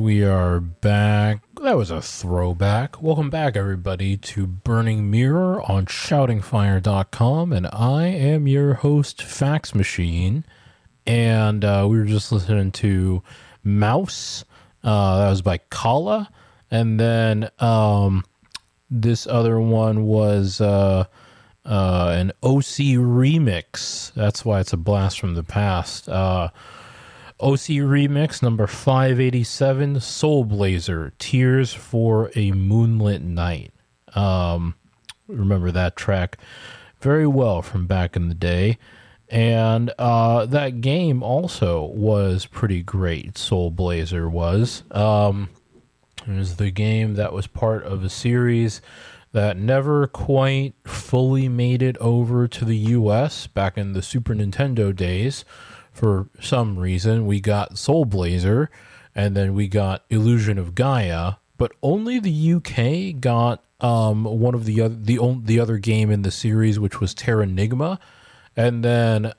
we are back. That was a throwback. Welcome back, everybody, to Burning Mirror on shoutingfire.com. And I am your host, Fax Machine. And we were just listening to Mouse. That was by Kala. And then this other one was an OC remix. That's why it's a blast from the past. OC Remix number 587, Soul Blazer, Tears for a Moonlit Night. Remember that track very well from back in the day. And that game also was pretty great, Soul Blazer was. It was the game that was part of a series that never quite fully made it over to the US back in the Super Nintendo days. For some reason, we got Soul Blazer, and then we got Illusion of Gaia, but only the UK got one of the other game in the series, which was Terranigma, and then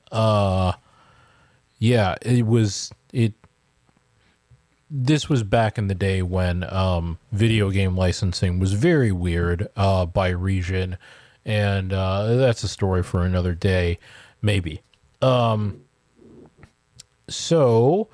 This was back in the day when video game licensing was very weird by region, and that's a story for another day, maybe. So,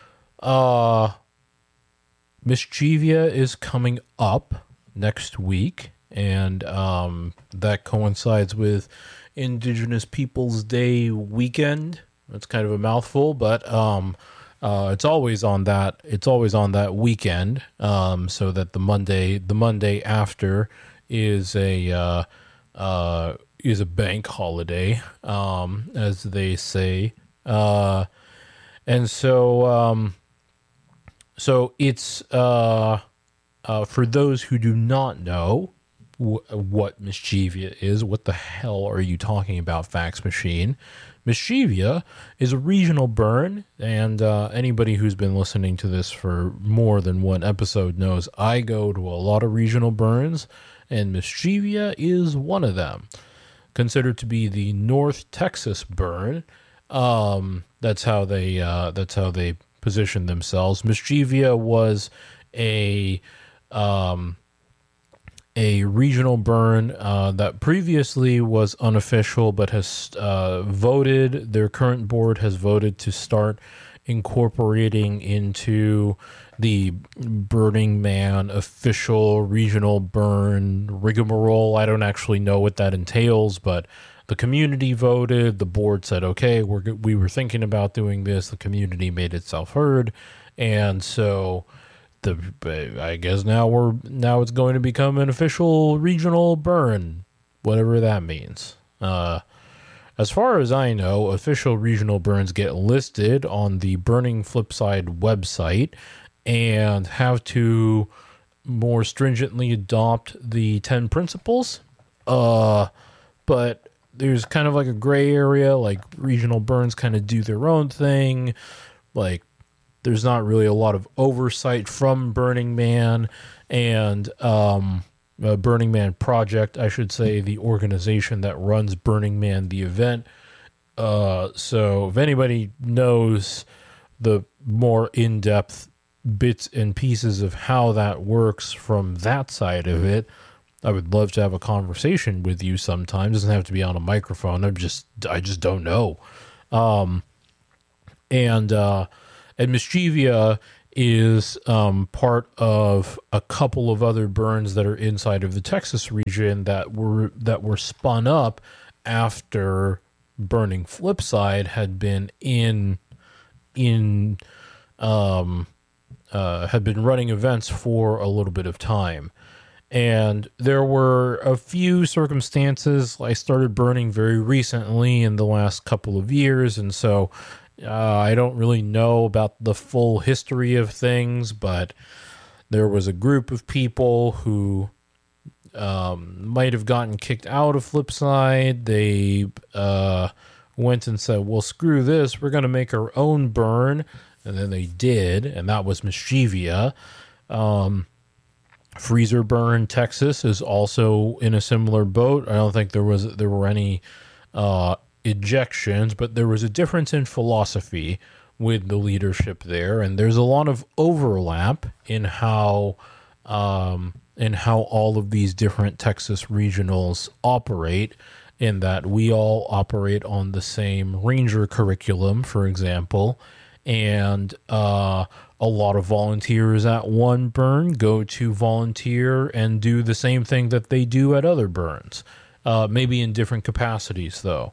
Mischievia is coming up next week, and that coincides with Indigenous Peoples Day weekend. That's kind of a mouthful, but it's always on that. It's always on that weekend, so that the Monday after is a bank holiday, as they say. And so it's for those who do not know what Mischievia is, what the hell are you talking about, Fax Machine? Mischievia is a regional burn, and anybody who's been listening to this for more than one episode knows I go to a lot of regional burns, and Mischievia is one of them. Considered to be the North Texas burn. That's how they position themselves. Mischievia was a regional burn that previously was unofficial, but has voted. Their current board has voted to start incorporating into the Burning Man official regional burn rigmarole. I don't actually know what that entails, but the community voted. The board said, okay, we were thinking about doing this. The community made itself heard. And so I guess now it's going to become an official regional burn, whatever that means. As far as I know, official regional burns get listed on the Burning Flipside website and have to more stringently adopt the 10 principles. But there's kind of like a gray area, like regional burns kind of do their own thing. Like there's not really a lot of oversight from Burning Man and Burning Man Project, I should say, the organization that runs Burning Man, the event. So if anybody knows the more in-depth bits and pieces of how that works from that side of it, I would love to have a conversation with you sometime. It doesn't have to be on a microphone. I just don't know. And Mischievia is part of a couple of other burns that are inside of the Texas region that were spun up after Burning Flipside had been had been running events for a little bit of time. And there were a few circumstances. I started burning very recently in the last couple of years, and so I don't really know about the full history of things, but there was a group of people who might have gotten kicked out of Flipside. They went and said, well, screw this, we're going to make our own burn. And then they did, and that was Mischievia. Freezer Burn, Texas is also in a similar boat. I don't think there were any ejections, but there was a difference in philosophy with the leadership there, and there's a lot of overlap in how all of these different Texas regionals operate, in that we all operate on the same ranger curriculum, for example, and a lot of volunteers at one burn go to volunteer and do the same thing that they do at other burns, maybe in different capacities, though.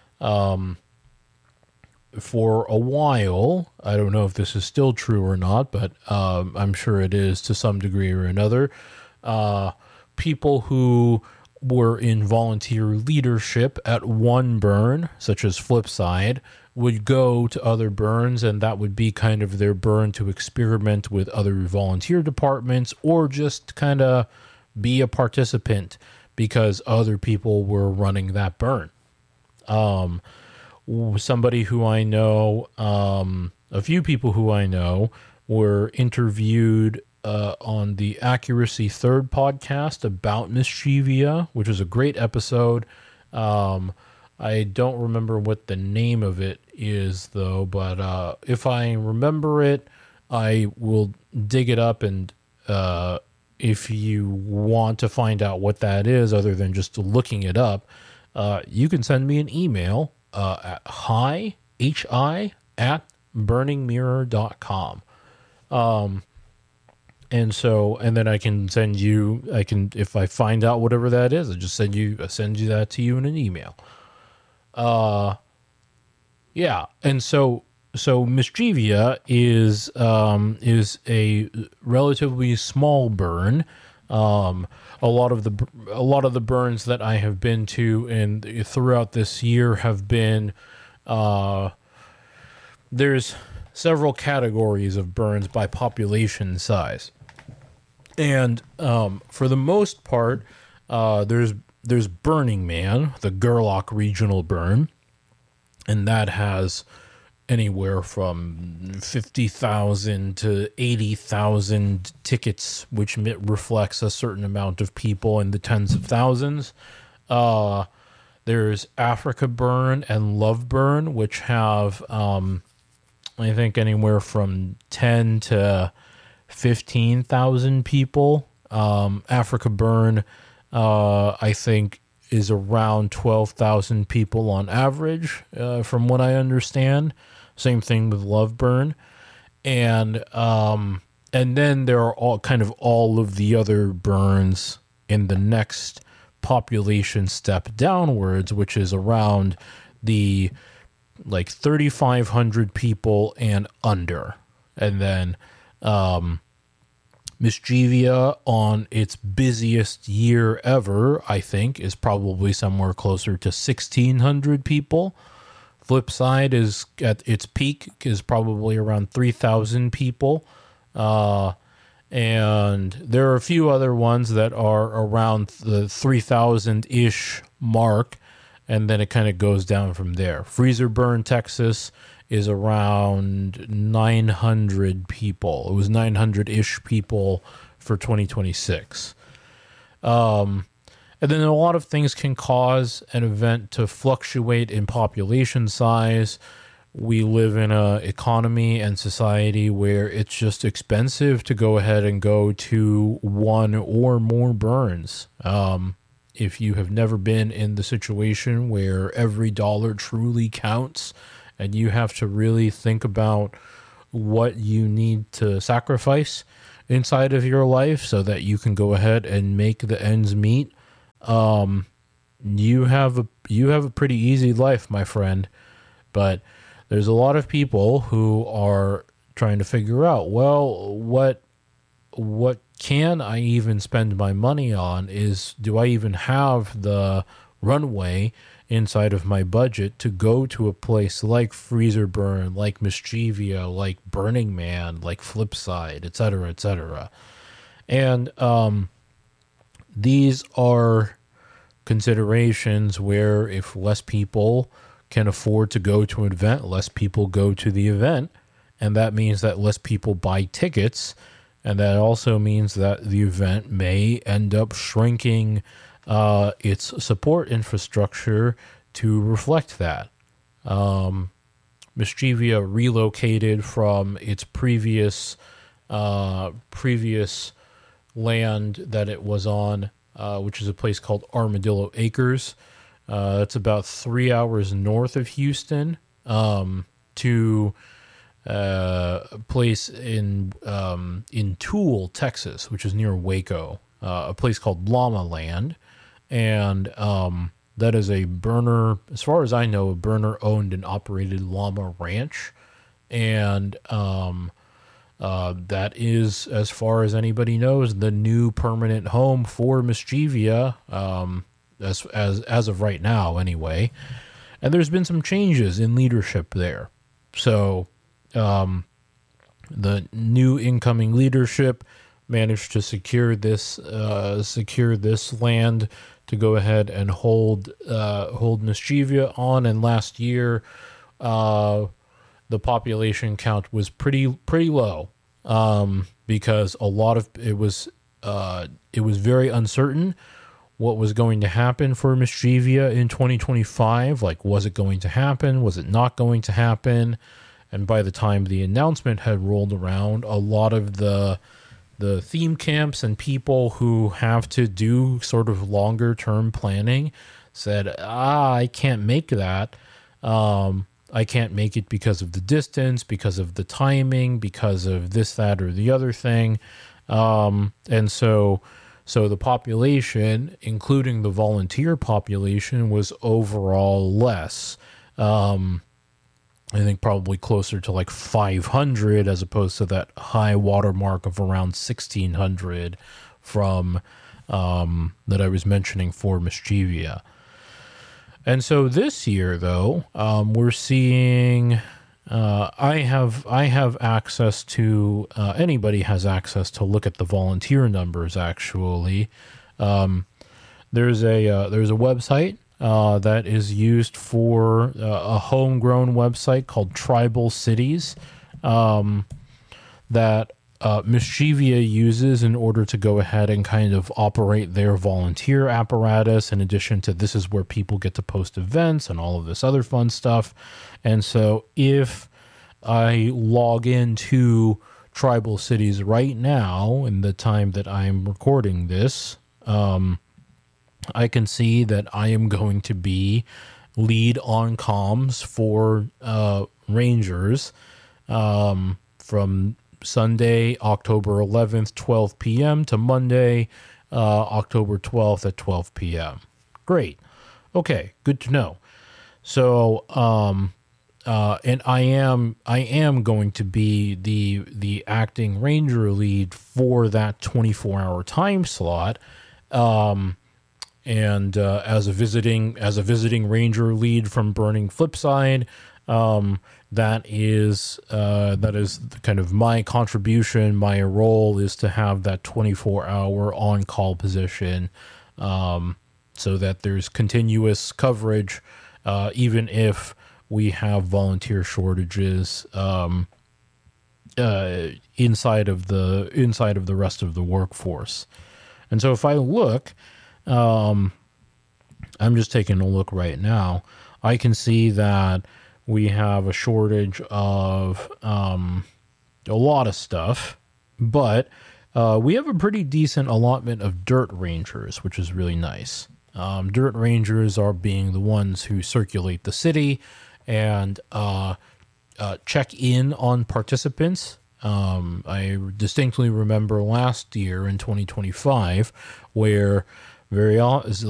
For a while, I don't know if this is still true or not, but I'm sure it is to some degree or another, people who were in volunteer leadership at one burn, such as Flipside, would go to other burns, and that would be kind of their burn to experiment with other volunteer departments, or just kind of be a participant because other people were running that burn. Somebody who I know, a few people who I know were interviewed on the Accuracy Third podcast about Mischievia, which was a great episode. I don't remember what the name of it is, though, but if I remember it, I will dig it up, and if you want to find out what that is, other than just looking it up, you can send me an email at hi at burningmirror.com. And then I can send you, if I find out whatever that is, I just send you that to you in an email. Yeah. And so Mischievia is a relatively small burn. A lot of the burns that I have been to and throughout this year have been, there's several categories of burns by population size. And for the most part, there's Burning Man, the Gerlach Regional Burn, and that has anywhere from 50,000 to 80,000 tickets, which reflects a certain amount of people in the tens of thousands. There's Africa Burn and Love Burn, which have, I think, anywhere from 10 to 15,000 people. Africa Burn, I think, is around 12,000 people on average, from what I understand. Same thing with Love Burn. And then there are all of the other burns in the next population step downwards, which is around the 3,500 people and under. And then Mischievia, on its busiest year ever, I think, is probably somewhere closer to 1,600 people. Flipside is at its peak is probably around 3,000 people. And there are a few other ones that are around the 3,000-ish mark, and then it kind of goes down from there. Freezer Burn, Texas, is around 900 people. It was 900-ish people for 2026. And then a lot of things can cause an event to fluctuate in population size. We live in an economy and society where it's just expensive to go ahead and go to one or more burns. If you have never been in the situation where every dollar truly counts, and you have to really think about what you need to sacrifice inside of your life so that you can go ahead and make the ends meet, you have a pretty easy life, my friend. But there's a lot of people who are trying to figure out, well, what can I even spend my money on? Do I even have the runway inside of my budget to go to a place like Freezer Burn, like Mischievia, like Burning Man, like Flipside, etc., etc.? And these are considerations where if less people can afford to go to an event, less people go to the event, and that means that less people buy tickets, and that also means that the event may end up shrinking its support infrastructure to reflect that. Mischievia Mischievia relocated from its previous land that it was on, which is a place called Armadillo Acres. It's about 3 hours north of Houston, to a place in Toole, Texas, which is near Waco, a place called Llama Land, and that is a Berner, as far as I know, a Berner owned and operated llama ranch, and that is, as far as anybody knows, the new permanent home for Mischievia, as of right now, anyway. And there's been some changes in leadership there. So the new incoming leadership managed to secure this land to go ahead and hold Mischievia on. And last year, the population count was pretty low, because a lot of it was very uncertain what was going to happen for Mischievia in 2025. Like, was it going to happen? Was it not going to happen? And by the time the announcement had rolled around, a lot of the theme camps and people who have to do sort of longer term planning said, I can't make that. I can't make it because of the distance, because of the timing, because of this, that, or the other thing. And so the population, including the volunteer population, was overall less. I think probably closer to like 500 as opposed to that high watermark of around 1,600 from that I was mentioning for Mischievia. And so this year, though, we're seeing. I have access to. Anybody has access to look at the volunteer numbers. Actually, there's a website that is used for a homegrown website called Tribal Cities, that Mischievia uses in order to go ahead and kind of operate their volunteer apparatus, in addition to this is where people get to post events and all of this other fun stuff. And so if I log into Tribal Cities right now, in the time that I'm recording this, I can see that I am going to be lead on comms for Rangers from Sunday, October 11th, 12 p.m. to Monday, October 12th at 12 p.m. Great. Okay, good to know. So, and I am going to be the acting ranger lead for that 24-hour time slot. And as a visiting ranger lead from Burning Flipside, that is kind of my contribution. My role is to have that 24-hour on-call position, so that there's continuous coverage, even if we have volunteer shortages inside of the rest of the workforce. And so if I look, I'm just taking a look right now, I can see that we have a shortage of a lot of stuff, but we have a pretty decent allotment of dirt rangers, which is really nice. Dirt rangers are being the ones who circulate the city and check in on participants. I distinctly remember last year in 2025 where